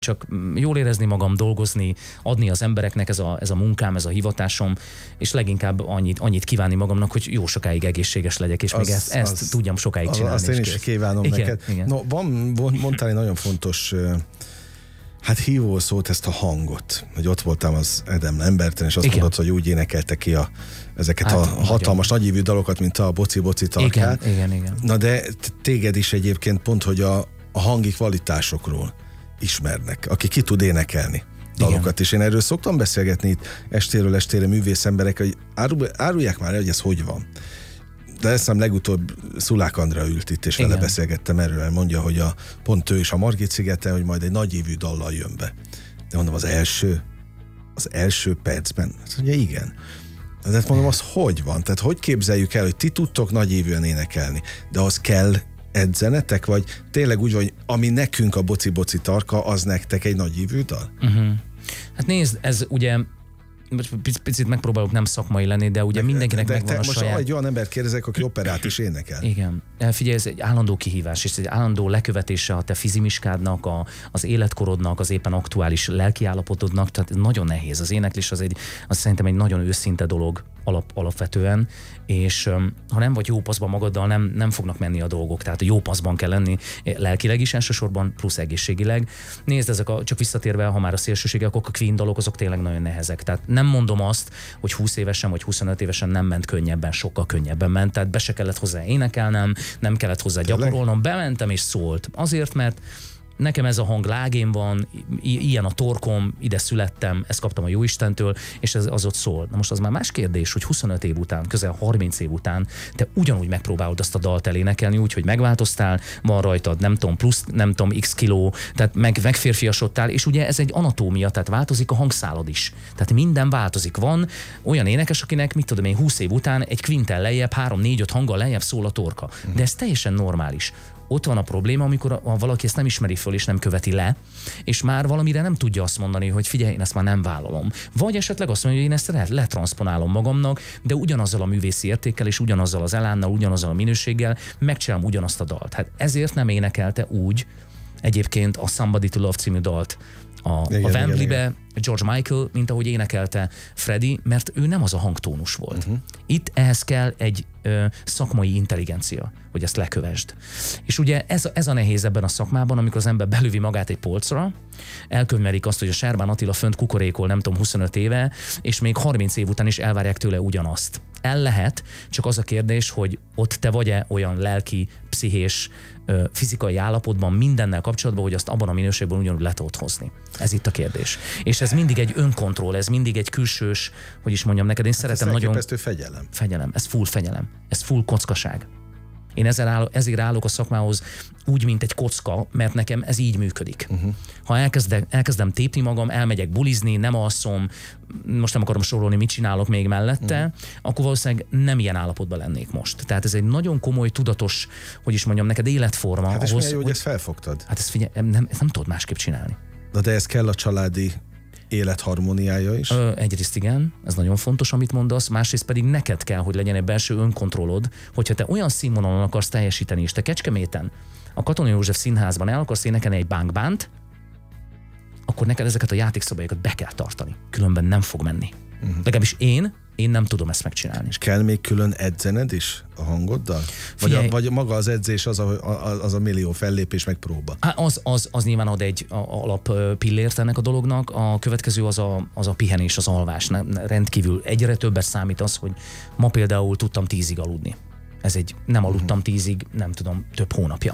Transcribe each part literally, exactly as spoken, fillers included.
csak jól érezni magam, dolgozni, adni az embereknek, ez a, ez a munkám, ez a hivatásom, és leginkább annyit, annyit kívánni magamnak, hogy jó sokáig egészséges legyek, és az, még ezt, ezt az, tudjam sokáig az, csinálni. Azt én is kívánom igen, neked. Igen. No, van, mondtál egy nagyon fontos hát hívó szót, ezt a hangot. Hogy ott voltam az Edem Lamberten, és azt igen. mondod, hogy úgy énekelte ki a, ezeket hát, a hatalmas, nagyívű dalokat, mint a Boci-Boci Tarkát. Igen, igen, igen. Na de téged is egyébként pont, hogy a, a hangi kvalitásokról ismernek, aki ki tud énekelni dalokat. Igen. És én erről szoktam beszélgetni itt estéről estére művész emberek, hogy árulják már el, hogy ez hogy van. De ezt hiszem legutóbb Szulák Andrea ült itt, és igen. vele beszélgettem erről, mondja, hogy a, pont ő is a Margit szigeten, hogy majd egy nagyívű dallal jön be. De mondom, az első, az első percben, azt mondja, igen. De mondom, az hogy van? Tehát hogy képzeljük el, hogy ti tudtok nagyívűen énekelni, de az kell edzenetek, vagy tényleg úgy, hogy ami nekünk a Boci-Boci Tarka, az nektek egy nagyívű dal? Uh-huh. Hát nézd, ez ugye picit megpróbálok nem szakmai lenni, de ugye de, mindenkinek de, de megvan a most saját... Most egy olyan embert kérdezek, aki operát is énekel. Igen. Figyelj, ez egy állandó kihívás, és egy állandó lekövetése a te fizimiskádnak, a, az életkorodnak, az éppen aktuális lelkiállapotodnak, tehát nagyon nehéz. Az éneklés az, egy, az szerintem egy nagyon őszinte dolog alap, alapvetően, és um, ha nem vagy jó paszban magaddal, nem, nem fognak menni a dolgok. Tehát a jó paszban kell lenni lelkileg is elsősorban, plusz egészségileg. Nézd, ezek a, csak visszatérve, ha már a szélsőségek, akkor a Queen dalok azok tényleg nagyon nehezek. Tehát nem mondom azt, hogy húsz évesen vagy huszonöt évesen nem ment könnyebben, sokkal könnyebben ment. Tehát be se kellett hozzá énekelnem, nem kellett hozzá gyakorolnom, bementem és szólt. Azért, mert nekem ez a hang lágén van, i- ilyen a torkom, ide születtem, ezt kaptam a Jóistentől, és ez az ott szól. Na most az már más kérdés, hogy huszonöt év után, közel harminc év után te ugyanúgy megpróbálod azt a dalt elénekelni, úgyhogy megváltoztál, van rajtad nem tudom, plusz nem tudom, x kiló, tehát meg, megférfiasodtál, és ugye ez egy anatómia, tehát változik a hangszálad is. Tehát minden változik. Van olyan énekes, akinek, mit tudom én, húsz év után egy kvintel lejjebb, három, négy, öt hanggal lejjebb szól a torka. De ez teljesen normális. Ott van a probléma, amikor a, a valaki ezt nem ismeri föl és nem követi le, és már valamire nem tudja azt mondani, hogy figyelj, én ezt már nem vállalom. Vagy esetleg azt mondja, hogy én ezt letranszponálom magamnak, de ugyanazzal a művészi értékkel és ugyanazzal az elánnal, ugyanazzal a minőséggel megcsinálom ugyanazt a dalt. Hát ezért nem énekelte úgy egyébként a Somebody to Love című dalt a, igen, a Wembleybe George Michael, mint ahogy énekelte Freddie, mert ő nem az a hangtónus volt. Uh-huh. Itt ehhez kell egy ö, szakmai intelligencia, hogy ezt lekövesd. És ugye ez, ez a nehéz ebben a szakmában, amikor az ember belüvi magát egy polcra, elkönyvelik azt, hogy a Sárbán Attila fönt kukorékol, nem tudom, huszonöt éve, és még harminc év után is elvárják tőle ugyanazt. El lehet, csak az a kérdés, hogy ott te vagy-e olyan lelki, pszichés, fizikai állapotban mindennel kapcsolatban, hogy azt abban a minőségben ugyanúgy le tudod hozni. Ez itt a kérdés. És ez mindig egy önkontroll, ez mindig egy külsős, hogy is mondjam neked, én hát szeretem nagyon... Ez fegyelem. Fegyelem, ez full fegyelem, ez full kockaság. Én ezzel áll, ezért állok a szakmához úgy, mint egy kocka, mert nekem ez így működik. Uh-huh. Ha elkezdem, elkezdem tépni magam, elmegyek bulizni, nem alszom, most nem akarom sorolni, mit csinálok még mellette, uh-huh. akkor valószínűleg nem ilyen állapotban lennék most. Tehát ez egy nagyon komoly, tudatos, hogy is mondjam neked, életforma. Hát és ahhoz, milyen jó, hogy hogy ezt felfogtad. Hát ezt figyelj, nem, ezt nem tudod másképp csinálni. Na de ez kell a családi életharmóniája is? Ö, egyrészt igen, ez nagyon fontos, amit mondasz, másrészt pedig neked kell, hogy legyen egy belső önkontrollod, hogyha te olyan színvonalon akarsz teljesíteni, és te Kecskeméten, a Katona József Színházban el akarsz énekelni egy bánkbánt, akkor neked ezeket a játékszabályokat be kell tartani. Különben nem fog menni. Uh-huh. Legalábbis én, én nem tudom ezt megcsinálni. És kell még külön edzened is a hangoddal? Vagy, a, vagy maga az edzés az a, az a millió fellépés meg próba? Hát az, az, az nyilván ad egy alap pillért ennek a dolognak. A következő az a, az a pihenés, az alvás. Rendkívül egyre többet számít az, hogy ma például tudtam tízig aludni. Ez egy, nem aludtam uh-huh. tízig, nem tudom, több hónapja.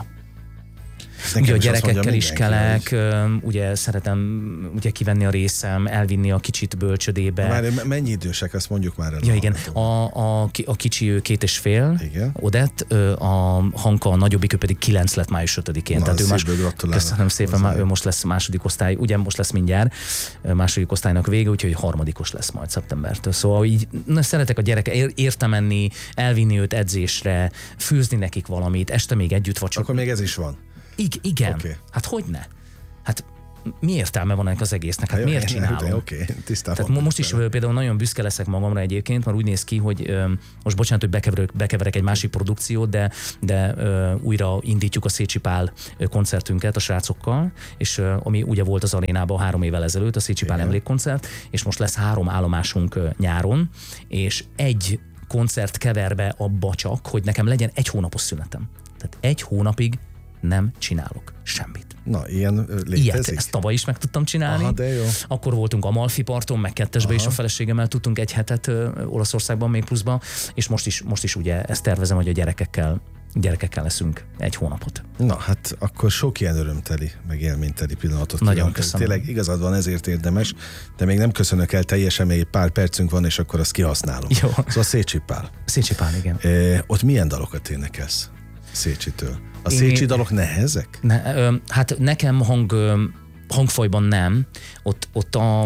Ugye a gyerekekkel is kelek, ugye szeretem ugye kivenni a részem, elvinni a kicsit bölcsödébe. Már mennyi idősek, azt mondjuk már el. Ja, igen, a, a, a kicsi ő két és fél, igen. Odett, a Hanka, a nagyobbik, ő pedig kilenc lett május ötödikén. Na, tehát ő más, köszönöm szépen, már ő most lesz második osztály, ugye most lesz mindjárt második osztálynak vége, úgyhogy harmadikos lesz majd szeptembertől. Szóval így na, szeretek a gyereke, érte menni, elvinni őt edzésre, főzni nekik valamit, este még együtt vacsokat. Akkor még ez is van. I- igen, okay. Hát hogyne? Hát mi értelme van ennek az egésznek? Hát Jó, miért én- csinálom? Oké, tisztában Tehát vagyok most is vele. például nagyon büszke leszek magamra egyébként, mert úgy néz ki, hogy ö, most bocsánat, hogy bekeverek, bekeverek egy másik produkciót, de, de ö, újra indítjuk a Szécsi Pál ö, koncertünket a srácokkal, és ö, ami ugye volt az arénában három évvel ezelőtt, a Szécsi Pál Igen. emlékkoncert, és most lesz három állomásunk ö, nyáron, és egy koncert kever be abba csak, hogy nekem legyen egy hónapos szünetem. Tehát egy hónapig nem csinálok semmit. Na, ilyen ö, Ilyet, létezik? ezt tavaly is meg tudtam csinálni. Aha, de jó. Akkor voltunk Amalfi parton, meg kettesbe, Aha. és a feleségemmel tudtunk egy hetet ö, Olaszországban még pluszba, és most is, most is ugye ezt tervezem, hogy a gyerekekkel, gyerekekkel leszünk egy hónapot. Na, hát akkor sok ilyen örömteli, meg élményteli pillanatot Nagyon kívánok. köszönöm. Tényleg igazad van, ezért érdemes, de még nem köszönök el teljesen, még pár percünk van, és akkor azt kihasználom. Jó. Szóval Szécsi Pál. Szécsi Pál, igen. E, ott milyen dalokat énekelsz Szécsitől? A Én- Szécsi dalok nehezek? Ne, ö, hát nekem hang, ö, hangfajban nem, ott, ott a,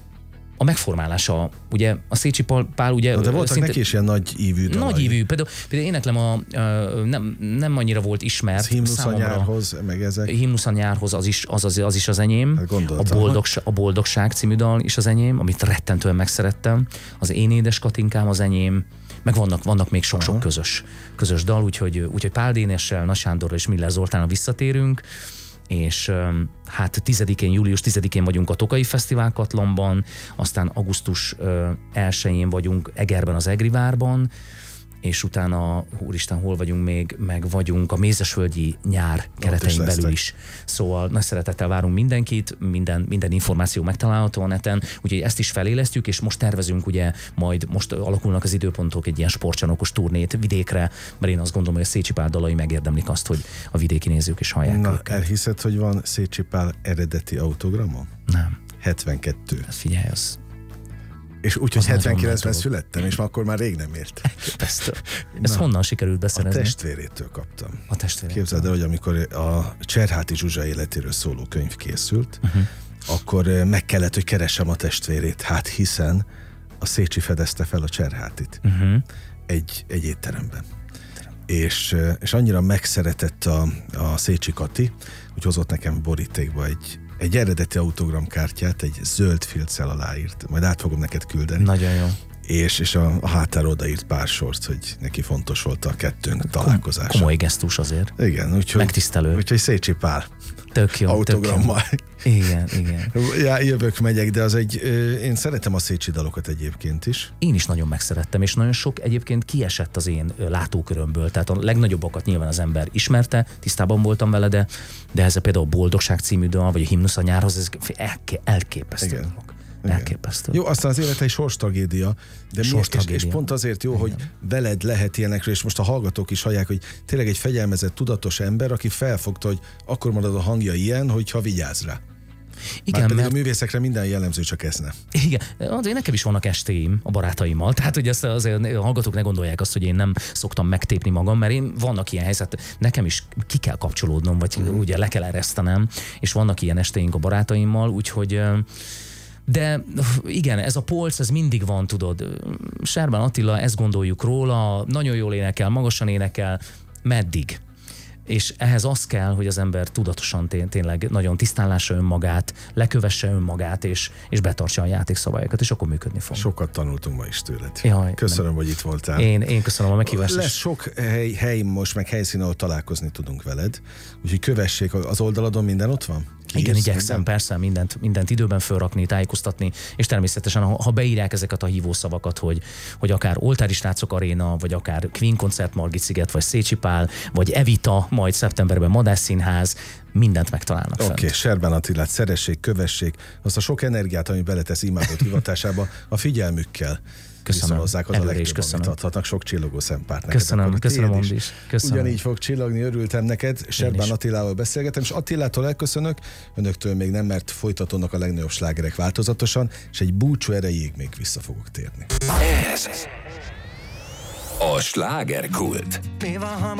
a megformálása, ugye a Szécsi Pál, Pál ugye... Na, de ö, voltak szinte- neki is ilyen nagy ívű dalai. Nagy ívű, például, például éneklem a, ö, nem, nem annyira volt ismert Az Himnusz a számomra. nyárhoz, meg ezek. Himnusz a nyárhoz, az is az, az, az, is az enyém. Hát A, gondoltam, boldogság, a Boldogság című dal is az enyém, amit rettentően megszerettem. Az Én édes Katinkám az enyém. Meg vannak, vannak még sok-sok Aha. közös, közös dal, úgyhogy, úgyhogy Pál Dénessel, Nagy Sándorral és Miller Zoltánnal visszatérünk, és öm, hát tizedikén, július tizedikén vagyunk a Tokai Fesztivál Katlanban, aztán augusztus ö, elsején vagyunk Egerben az Egrivárban, és utána, úristen, hol vagyunk még, meg vagyunk a Mézesvölgyi nyár keretein belül lesztek. is. Szóval nagy szeretettel várunk mindenkit, minden, minden információ megtalálható a neten, úgyhogy ezt is felélesztjük, és most tervezünk ugye majd, most alakulnak az időpontok egy ilyen sportcsanokos turnét vidékre, mert én azt gondolom, hogy a Szécsi Pál dalai megérdemlik azt, hogy a vidéki nézők is hallják Na, őket. elhiszed, hogy van Szécsi Pál eredeti autogramon? Nem, hetvenkettő. hát figyelj, az És úgy, hogy Az nagyon hetvenkilencben nagy dolog. születtem, és akkor már rég nem ért. elképesztő. Ezt Na, honnan sikerült A beszerezni? testvérétől kaptam. A testvérem. Képzeld el, hogy amikor a Cserháti Zsuzsa életéről szóló könyv készült, Uh-huh. akkor eh, meg kellett, hogy keressem a testvérét, hát hiszen a Szécsi fedezte fel a Cserhátit Uh-huh. egy, egy étteremben. És, eh, és annyira megszeretett a, a Szécsi Kati, hogy hozott nekem borítékba egy, egy eredeti autogramkártyát, egy zöld filccel aláírt, majd át fogom neked küldeni. Nagyon jó. És, és a, a hátára odaírt pár sort, hogy neki fontos volt a kettőnk találkozása. Komoly gesztus azért. Igen, úgyhogy, Megtisztelő. úgyhogy Szécsi Pál Tök jó. autogrammal. Tök jó. Igen, igen. Já, jövök, megyek, de az egy, ö, én szeretem a Szécsi dalokat egyébként is. Én is nagyon megszerettem, és nagyon sok egyébként kiesett az én ö, látókörömből. Tehát a legnagyobbakat nyilván az ember ismerte, tisztában voltam vele, de, de ez a például a Boldogság című dal, vagy a Himnusz a nyárhoz, ez elké, elképesztő Igen. dolog. Igen. Elképesztő. Jó, aztán az élete egy sorstragédia, de mi, Sors és, és tragédia. pont azért jó, hogy veled lehet ilyenekről, és most a hallgatók is hallják, hogy tényleg egy fegyelmezett, tudatos ember, aki felfogta, hogy akkor marad a hangja ilyen, hogyha vigyáz rá. Igen, Már pedig mert a művészekre minden jellemző, csak ez ne. igen, azért nekem is vannak estéim a barátaimmal, tehát hogy ezt azért a hallgatók ne gondolják azt, hogy én nem szoktam megtépni magam, mert én vannak ilyen helyzet, nekem is ki kell kapcsolódnom, vagy Mhm. ugye le kell eresztenem, és vannak ilyen estéink a barátaimmal, úgyhogy ö, de igen, ez a polc, ez mindig van, tudod. Serben Attila, ezt gondoljuk róla, nagyon jól énekel, magasan énekel, meddig? És ehhez az kell, hogy az ember tudatosan té- tényleg nagyon tisztán lássa önmagát, lekövesse önmagát, és, és betartsa a játékszabályokat, és akkor működni fog. Sokat tanultunk ma is tőled. Jaj, Köszönöm, hogy itt voltál. Én, én köszönöm a meghívást. Lesz és sok hely, hely most, meg helyszín, ahol találkozni tudunk veled. Úgyhogy kövessék, az oldaladon minden ott van? Igen, Kiírsz igyekszem minden? persze mindent, mindent időben fölrakni, tájékoztatni, és természetesen, ha, ha beírják ezeket a hívószavakat, hogy, hogy akár Oltári Srácok Aréna, vagy akár Queen koncert Margit-sziget, vagy Szécsi Pál, vagy Evita, majd szeptemberben Madách Színház, mindent megtalálnak Oké, fent. okay, Serben Attilát szeressék, kövessék, azt a sok energiát, ami beletesz imádott hivatásába, a figyelmükkel Köszönöm. viszonhozzák, az a Előre is legtöbb, amit köszönöm. adhatnak, sok csillogó szempárt neked. Köszönöm, akkor a köszönöm, tiéd Andi is. Köszönöm. Ugyanígy fog csillogni, örültem neked. Serben is. Attilával beszélgetem, és Attilától elköszönök, önöktől még nem, mert folytatódnak a legnagyobb slágerek változatosan, és egy búcsú erejéig még vissza fogok térni. Ez a slágerkult.